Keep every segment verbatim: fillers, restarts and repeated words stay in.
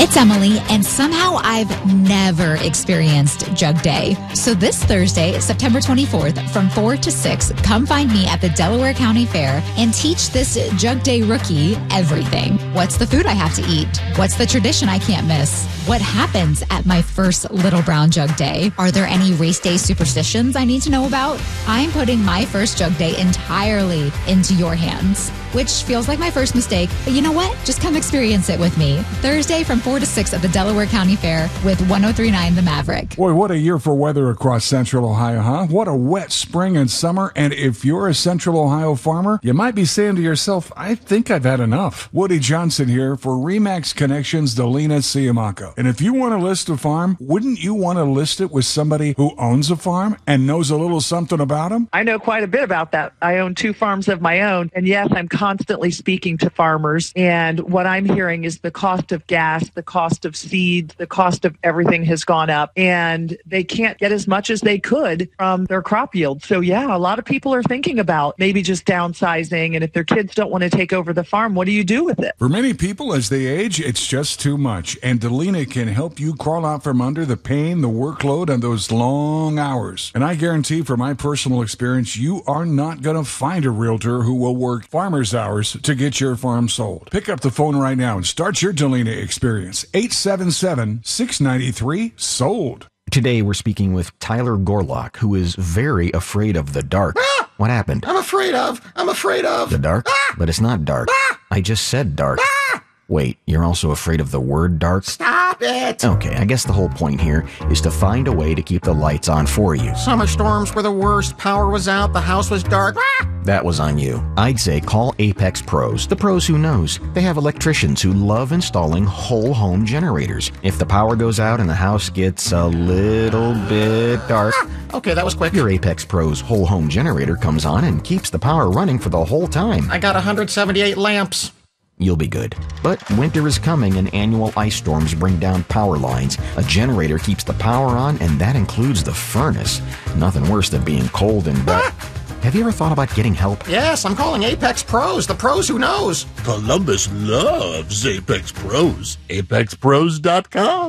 It's Emily, and somehow I've never experienced Jug Day. So this Thursday, September twenty-fourth, from four to six, come find me at the Delaware County Fair and teach this Jug Day rookie everything. What's the food I have to eat? What's the tradition I can't miss? What happens at my first Little Brown Jug Day? Are there any race day superstitions I need to know about? I'm putting my first Jug Day entirely into your hands, which feels like my first mistake, but you know what? Just come experience it with me. Thursday from four to six at the Delaware County Fair with one oh three point nine The Maverick. Boy, what a year for weather across Central Ohio, huh? What a wet spring and summer, and if you're a Central Ohio farmer, you might be saying to yourself, I think I've had enough. Woody Johnson here for Remax Connections Dolina Siamaco. And if you want to list a farm, wouldn't you want to list it with somebody who owns a farm and knows a little something about them? I know quite a bit about that. I own two farms of my own, and yes, I'm constantly speaking to farmers, and what I'm hearing is the cost of gas, the cost of seeds, the cost of everything has gone up, and they can't get as much as they could from their crop yield. So yeah, a lot of people are thinking about maybe just downsizing, and if their kids don't want to take over the farm, what do you do with it? For many people, as they age, it's just too much, and Dolina can help you crawl out from under the pain, the workload, and those long hours. And I guarantee from my personal experience, you are not going to find a realtor who will work farmer's hours to get your farm sold. Pick up the phone right now and start your Dolina experience. eight seven seven, six nine three, sold. Today we're speaking with Tyler Gorlock, who is very afraid of the dark. Ah! What happened? I'm afraid of. I'm afraid of. The dark? Ah! But it's not dark. Ah! I just said dark. Ah! Wait, you're also afraid of the word dark? Stop it! Okay, I guess the whole point here is to find a way to keep the lights on for you. Summer storms were the worst. Power was out. The house was dark. Ah! That was on you. I'd say call Apex Pros. The pros who knows. They have electricians who love installing whole home generators. If the power goes out and the house gets a little bit dark, Ah! Okay, that was quick. your Apex Pros whole home generator comes on and keeps the power running for the whole time. I got one hundred seventy-eight lamps. You'll be good. But winter is coming and annual ice storms bring down power lines. A generator keeps the power on, and that includes the furnace. Nothing worse than being cold and wet. Have you ever thought about getting help? Yes, I'm calling Apex Pros, the pros who knows. Columbus loves Apex Pros. apex pros dot com.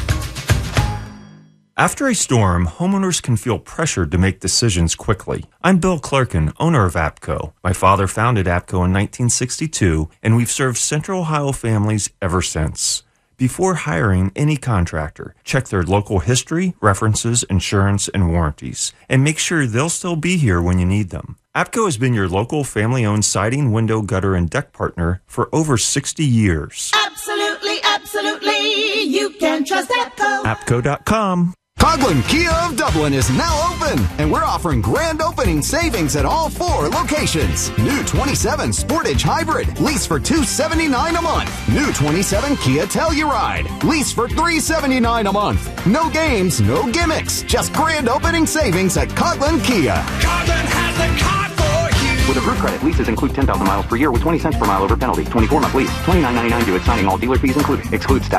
After a storm, homeowners can feel pressured to make decisions quickly. I'm Bill Clerkin, owner of APCO. My father founded APCO in nineteen sixty-two, and we've served Central Ohio families ever since. Before hiring any contractor, check their local history, references, insurance, and warranties, and make sure they'll still be here when you need them. APCO has been your local family-owned siding, window, gutter, and deck partner for over sixty years. Absolutely, absolutely, you can trust APCO. APCO dot com. Coghlan Kia of Dublin is now open, and we're offering grand opening savings at all four locations. New twenty-seven Sportage Hybrid, lease for two hundred seventy-nine dollars a month. New twenty-seven Kia Telluride, lease for three hundred seventy-nine dollars a month. No games, no gimmicks, just grand opening savings at Coghlan Kia. Coghlan has the car for you. With approved credit, leases include ten thousand miles per year with twenty cents per mile over penalty. twenty-four month lease. twenty-nine ninety-nine due at signing, all dealer fees included. Excludes tax.